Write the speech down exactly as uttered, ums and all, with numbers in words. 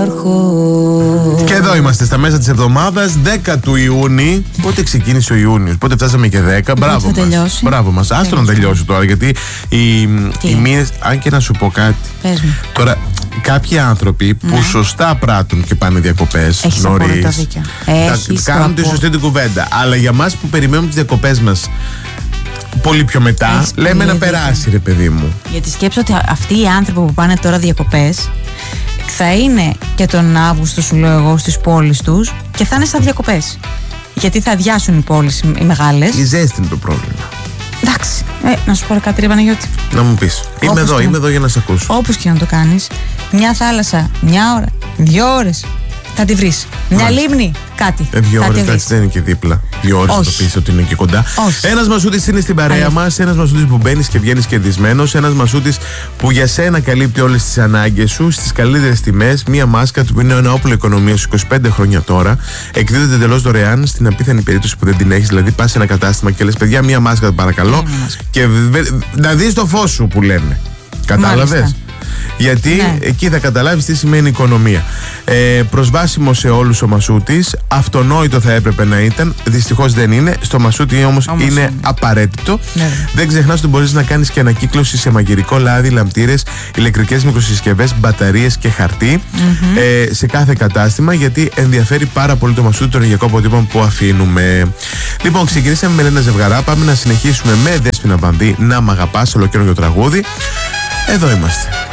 Και εδώ είμαστε στα μέσα της εβδομάδας, δέκα του Ιούνιου. Πότε ξεκίνησε ο Ιούνιος, πότε φτάσαμε και δέκα. Μπράβο μας. Μπράβο μας. Άστο να τελειώσει τώρα, γιατί οι, οι μήνες. Αν και να σου πω κάτι. Πες μου. Τώρα, κάποιοι άνθρωποι που ναι. σωστά πράττουν και πάνε διακοπές νωρίς, κάνουν τη σωστή την κουβέντα. Αλλά για μας που περιμένουμε τις διακοπές μας πολύ πιο μετά, Έχεις λέμε να περάσει, ρε παιδί μου. Γιατί σκέψω ότι αυτοί οι άνθρωποι που πάνε τώρα διακοπές θα είναι και τον Αύγουστο, σου λέω εγώ, στις πόλεις τους και θα είναι στα διακοπές. Γιατί θα αδειάσουν οι πόλεις οι μεγάλες. Η ζέστη είναι το πρόβλημα. Εντάξει, ε, να σου πω κάτι, ρε Παναγιώτη. Να μου πεις. Είμαι εδώ, είμαι εδώ για να σε ακούσω. Όπως και να το κάνεις, μια θάλασσα, μια ώρα, δύο ώρες, θα τη βρεις. Μια Μάλιστα. λίμνη, κάτι. Ε, δύο ώρες εντάξει, δεν είναι και δίπλα. Δύο ώρες θα το πεις ότι είναι και κοντά. Ένας Μασούτης είναι στην παρέα μας. Ένας Μασούτης που μπαίνεις και βγαίνεις κερδισμένος. Ένας Μασούτης που για σένα καλύπτει όλες τις ανάγκες σου στις καλύτερες τιμές. Μία μάσκα του που είναι ένα όπλο οικονομίας είκοσι πέντε χρόνια τώρα. Εκδίδεται εντελώς δωρεάν στην απίθανη περίπτωση που δεν την έχεις. Δηλαδή πας σε ένα κατάστημα και λες παιδιά, μία μάσκα παρακαλώ. Και να δεις το φως σου που λένε. Κατάλαβες. Γιατί ναι. εκεί θα καταλάβεις τι σημαίνει οικονομία. ε, Προσβάσιμο σε όλους ο Μασούτης. Αυτονόητο θα έπρεπε να ήταν. Δυστυχώς δεν είναι. Στο Μασούτη όμως, όμως είναι, είναι απαραίτητο. ναι. Δεν ξεχνάς ότι μπορείς να κάνεις και ανακύκλωση σε μαγειρικό λάδι, λαμπτήρες, ηλεκτρικές μικροσυσκευές, μπαταρίες και χαρτί mm-hmm. ε, σε κάθε κατάστημα. Γιατί ενδιαφέρει πάρα πολύ το Μασούτη, το ενεργειακό αποτύπωμα που αφήνουμε. Λοιπόν, ξεκινήσαμε με ένα ζευγαρά. Πάμε να συνεχίσουμε με Δέσποινα Βανδύ, Να Μ' Αγαπάς, ολοκαίρινο τραγούδι. Εδώ είμαστε.